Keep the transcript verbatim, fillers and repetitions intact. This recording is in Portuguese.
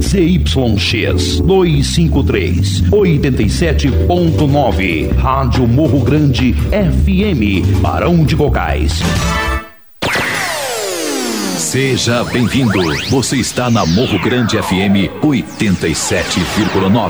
Z Y X duzentos e cinquenta e três, oitenta e sete ponto nove. Rádio Morro Grande F M, Barão de Cocais. Seja bem-vindo. Você está na Morro Grande F M oitenta e sete vírgula nove.